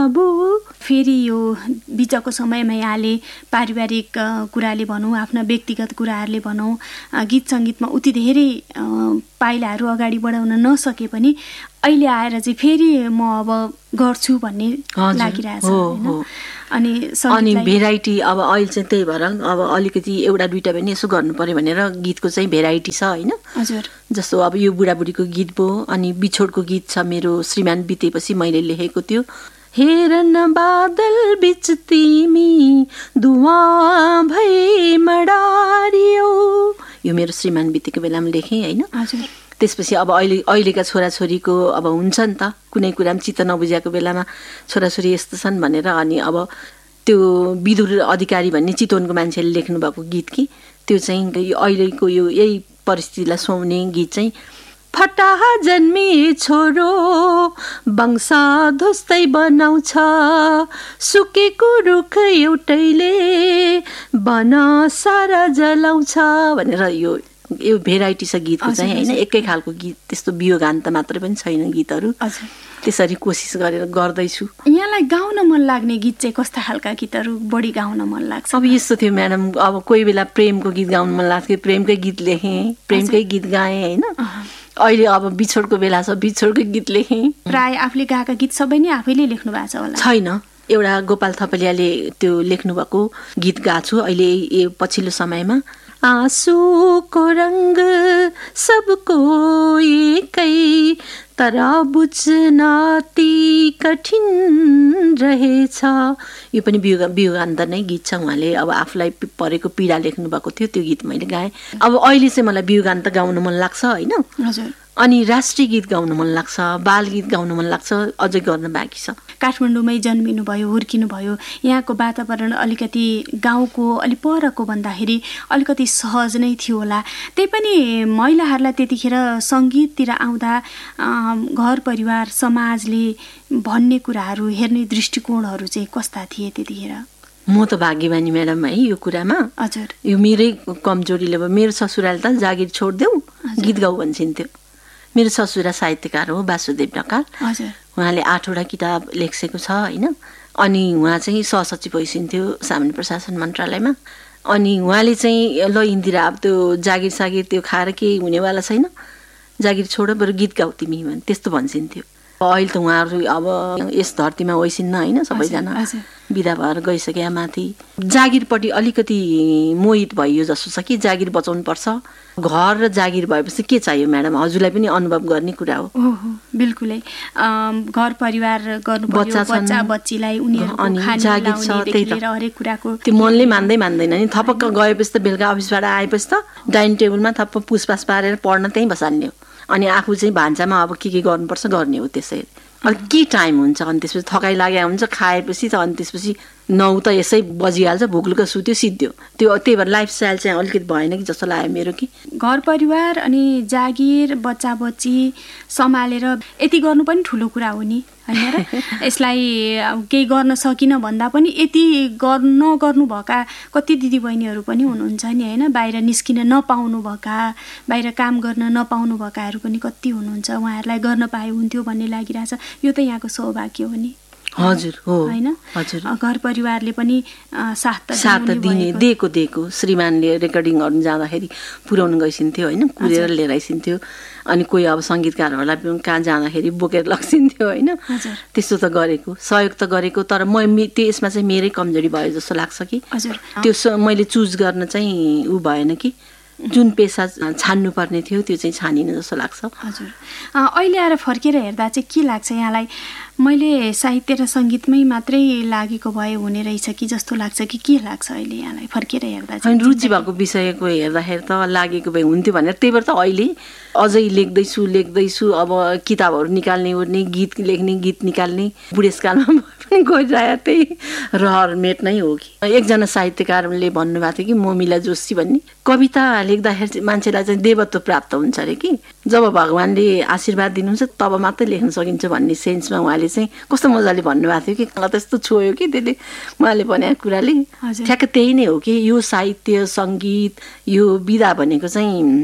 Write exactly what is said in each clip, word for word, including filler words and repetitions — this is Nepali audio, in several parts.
अब फेरि यो बिचको समयमा यहाँले पारिवारिक कुराले भनौँ, आफ्ना व्यक्तिगत कुराहरूले भनौँ, गीत सङ्गीतमा उति धेरै पाइलाहरू अगाडि बढाउन नसके पनि अहिले आएर चाहिँ फेरि म अब गर्छु भन्ने लागिरहेछ होइन। अनि अनि भेराइटी अब अहिले चाहिँ त्यही भएर अब अलिकति एउटा दुइटा पनि यसो गर्नु पर्यो भनेर गीतको चाहिँ भेराइटी छ होइन। हजुर। जस्तो अब यो बुढाबुढीको गीत भयो, अनि बिछोडको गीत छ मेरो श्रीमान बितेपछि मैले लेखेको त्यो, हेर न बादल बिच तिमी दुआ भई मडारियो, यो मेरो श्रीमान बितेको बेलामा लेखेँ होइन। हजुर। त्यसपछि अब अहिले अहिलेका छोराछोरीको अब हुन्छ नि त कुनै कुरा पनि चित्त नबुझेको बेलामा छोराछोरी यस्तो छन् भनेर, अनि अब त्यो विदुर अधिकारी भन्ने चितवनको मान्छेले लेख्नु भएको गीत कि त्यो चाहिँ अहिलेको यो यही परिस्थितिलाई सुहाउने गीत चाहिँ, फटाहा जन्मी छोरो वंशा ध्वस्तै बनाउँछ, सुकेको रुख एउटैले बन सारा जलाउँछ भनेर यो यो भेराइटी छ गीतको चाहिँ होइन। एकै खालको गीत, त्यस्तो बियोगान्त मात्रै पनि छैन गीतहरू। त्यसरी कोसिस गरेर गर्दैछु। यहाँलाई गाउन मन लाग्ने गीत चाहिँ कस्ता खालका गीतहरू बढी गाउन मन लाग्छ? अब यस्तो थियो म्याडम, अब कोही बेला प्रेमको गीत गाउन मन लाग्थ्यो, प्रेमकै गीत लेखेँ, प्रेमकै गीत गाएँ होइन। अहिले अब बिछोडको बेला छ, बिछोडकै गीत लेखेँ। प्राय आफूले गाएका गीत सबै नै आफैले लेख्नु भएको छ होला? छैन, एउटा गोपाल थपलियाले त्यो लेख्नु भएको गीत गाएको छु अहिले यो पछिल्लो समयमा। आँसुको रंग सबको एकै तर बुझ्न अति कठिन रहेछ, यो पनि बियो बियोगान्त नै गीत छ। उहाँले अब आफूलाई परेको पीडा लेख्नु भएको थियो, त्यो गीत मैले गाएँ। अब अहिले चाहिँ मलाई बियोगान्त गाउन मन लाग्छ होइन। हजुर। अनि राष्ट्रिय गीत गाउन मन लाग्छ, बाल गीत गाउन मन लाग्छ, अझै गर्न बाँकी छ। काठमाडौँमै जन्मिनु भयो, हुर्किनु भयो, यहाँको वातावरण अलिकति गाउँको अलि परको भन्दाखेरि अलिकति सहज नै थियो होला। त्यही पनि महिलाहरूलाई त्यतिखेर सङ्गीततिर आउँदा घर परिवार समाजले भन्ने कुराहरू हेर्ने दृष्टिकोणहरू चाहिँ कस्ता थिए त्यतिखेर? म त भाग्यमानी म्याडम है यो कुरामा। हजुर। यो मेरै कमजोरीले भयो। मेरो ससुराले त जागिर छोडिदेऊ गीत गाऊ भन्छन्थ्यो। मेरो ससुरा साहित्यकार हो वासुदेव ढकाल। हजुर। उहाँले आठवटा किताब लेखेको छ होइन। अनि उहाँ चाहिँ सहसचिव भइसक्यो सामान्य प्रशासन मन्त्रालयमा। अनि उहाँले चाहिँ ल इन्दिरा अब त्यो जागिर सागिर त्यो खाएर केही हुनेवाला छैन, जागिर छोड बरु गीत गाउ तिमी भने त्यस्तो भन्छन्थ्यो। अहिले त उहाँहरू अब यस धरतीमा होइसिन्न होइन, सबैजना बिदा भएर गइसके माथि जागिरपट्टि अलिकति मोहित भइयो जस्तो छ कि जागिर बचाउनु पर्छ। घर र जागिर भएपछि के चाहियो म्याडम, हजुरलाई पनि अनुभव गर्ने कुरा हो। बिल्कुलै घर परिवार गर्नु पर्यो, बच्चा बच्चीलाई उनीहरुको खाना लाउनेदेखि लिएर हरेक कुराको त्यो मनले मान्दै मान्दैन नि। थपक्क गएपछि त बेलुका अफिसबाट आएपछि त डाइनिङ टेबलमा थप्प पुसपास पारेर पढ्न त्यहीँ बसाल्ने हो। अनि आफू चाहिँ भान्सामा अब के के गर्नुपर्छ गर्ने हो। त्यसै अनि के टाइम हुन्छ, अनि त्यसपछि थकाइ लागेको हुन्छ, खाएपछि त अनि त्यसपछि नौ त यसै बजिहाल्छ, भुक्लुक सुत्यो सिद्धो। त्यो त्यही भएर लाइफस्टाइल चाहिँ अलिकति भएन कि जस्तो लाग्यो मेरो कि। घर परिवार अनि जागिर बच्चा बच्ची सम्हालेर यति गर्नु पनि ठुलो कुरा हो नि होइन र। यसलाई केही गर्न सकिन भन्दा पनि यति नगर्नु भएका कति दिदीबहिनीहरू पनि हुनुहुन्छ नि होइन। बाहिर निस्किन नपाउनु भएका, बाहिर काम गर्न नपाउनु भएकाहरू पनि कति हुनुहुन्छ। उहाँहरूलाई गर्न पाए हुन्थ्यो भन्ने लागिरहेछ। यो त यहाँको सौभाग्य हो नि। हजुर हो होइन। हजुर। घर परिवारले पनि साथ साथ दिने दिएको दिएको श्रीमानले रेकर्डिङ गर्नु जाँदाखेरि पुर्याउनु गइसिन्थ्यो होइन, कुरेर लिएर आइसिन्थ्यो। अनि कोही अब सङ्गीतकारहरूलाई पनि कहाँ जाँदाखेरि बोकेर लग्सिन्थ्यो होइन। त्यस्तो त गरेको, सहयोग त गरेको। तर म त्यो यसमा चाहिँ मेरै कमजोरी भयो जस्तो लाग्छ कि। हजुर। त्यो मैले चुज गर्न चाहिँ ऊ भएन कि, जुन पेसा छान्नु पर्ने थियो त्यो चाहिँ छानिन जस्तो लाग्छ। हजुर। अहिले आएर फर्केर हेर्दा चाहिँ के लाग्छ यहाँलाई? मैले साहित्य र सङ्गीतमै मात्रै लागेको भए हुने रहेछ कि जस्तो लाग्छ कि के लाग्छ अहिले यहाँलाई फर्केर हेर्दा चाहिँ? रुचि भएको विषयको हेर्दाखेरि त लागेको भए हुन्थ्यो भनेर, त्यही भएर त अहिले अझै लेख्दैछु लेख्दैछु अब किताबहरू निकाल्ने ओर्ने, गीत लेख्ने, गीत निकाल्ने, बुढेसकालमा पनि गइरहेको त्यही रहर मेट नै हो कि। एकजना साहित्यकारले भन्नुभएको थियो कि मोमिला जोशी भन्ने, कविता लेख्दाखेरि मान्छेलाई चाहिँ देवत्व प्राप्त हुन्छ अरे कि, जब भगवान्ले आशीर्वाद दिनुहुन्छ तब मात्रै लेख्न सकिन्छ भन्ने सेन्समा उहाँले चाहिँ कस्तो मजाले भन्नुभएको थियो कि। त्यस्तो छोयो कि त्यसले उहाँले भनेको कुराले। ठ्याक्क त्यही नै हो कि यो साहित्य सङ्गीत यो विधा भनेको चाहिँ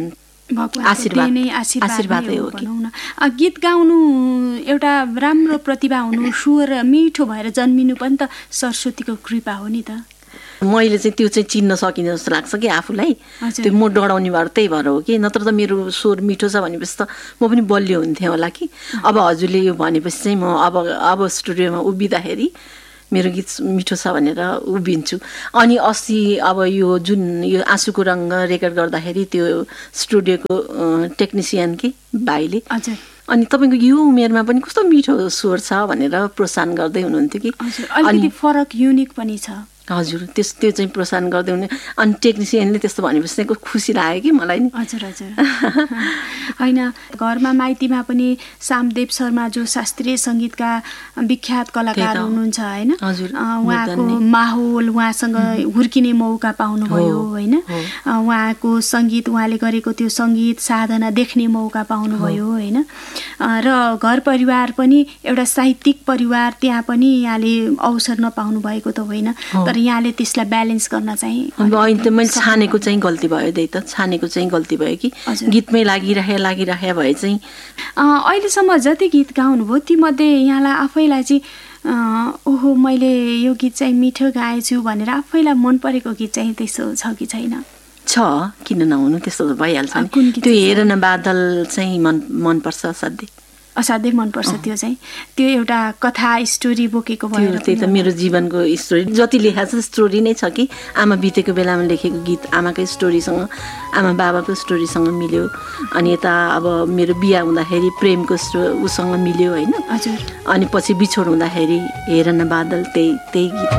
आशीर्वाद नै आशीर्वाद आशीर्वादै नै हो हो कि? भनौँ न। अ, गीत गाउनु एउटा राम्रो प्रतिभा हुनु, स्वर मिठो भएर जन्मिनु पनि त सरस्वतीको कृपा हो नि त। मैले चाहिँ त्यो चाहिँ चिन्न सकिने जस्तो लाग्छ कि आफूलाई। हजुर। त्यो म डराउने भएर त्यही भएर हो कि, नत्र त मेरो स्वर मिठो छ भनेपछि त म पनि बलियो हुन्थेँ होला कि। अब हजुरले यो भनेपछि चाहिँ म अब अब स्टुडियोमा उभिँदाखेरि मेरो गीत मिठो छ भनेर उभिन्छु। अनि अस्ति अब यो जुन यो आँसुको रङ्ग रेकर्ड गर्दाखेरि त्यो स्टुडियोको टेक्निसियन कि भाइले, हजुर अनि तपाईँको यो उमेरमा पनि कस्तो मिठो स्वर छ भनेर प्रोत्साहन गर्दै हुनुहुन्थ्यो कि। हजुर अलिकति फरक युनिक पनि छ। हजुर त्यस त्यो चाहिँ प्रोत्साहन गर्दै हुने। अनि टेक्निसियनले त्यस्तो भनेपछि चाहिँ खुसी लाग्यो कि मलाई नि। हजुर हजुर होइन, घरमा माइतीमा पनि सामदेव शर्मा जो शास्त्रीय सङ्गीतका विख्यात कलाकार त्यही त। हुनुहुन्छ होइन, हजुर, अ, उहाँको मुद्दन्ने। माहौल, उहाँसँग हुर्किने मौका पाउनुभयो हो, होइन, हो। अ, उहाँको सङ्गीत, उहाँले गरेको त्यो सङ्गीत साधना देख्ने मौका पाउनुभयो होइन। अ, र घर परिवार पनि एउटा साहित्यिक परिवार, त्यहाँ पनि यहाँले अवसर नपाउनु भएको त होइन, तर यहाँले त्यसलाई ब्यालेन्स गर्न चाहिँ अब अहिले त मैले छानेको चाहिँ गल्ती भयो त्यही त, छानेको चाहिँ गल्ती भयो कि हजुर। गीतमै लागिरहे लागिरहे भए चाहिँ। अ, अहिलेसम्म जति गीत गाउनुभयो तीमध्ये यहाँलाई आफैलाई चाहिँ अ, ओहो मैले यो गीत चाहिँ मिठो गाएछु भनेर आफैलाई मन परेको गीत चाहिँ त्यस्तो छ कि छैन? छ, किन नहुनु, त्यस्तो त भइहाल्छ अ, नि। कुन गीत त्यो चाहिँ? हेर न बादल चाहिँ मन मनपर्छ असाध्यै। असाध्यै मनपर्छ त्यो चाहिँ। त्यो एउटा कथा स्टोरी बोकेको त्यो भएर त्यही त पनि मेरो जीवनको स्टोरी जति लेखाएको छ स्टोरी नै छ कि। आमा बितेको बेलामा लेखेको गीत आमाकै स्टोरीसँग, आमा बाबाको स्टोरीसँग मिल्यो। अनि यता अब मेरो बिहा हुँदाखेरि प्रेमको स्टो उसँग मिल्यो होइन। हजुर। अनि पछि बिछोड हुँदाखेरि हेर न बादल, त्यही त्यही गीत।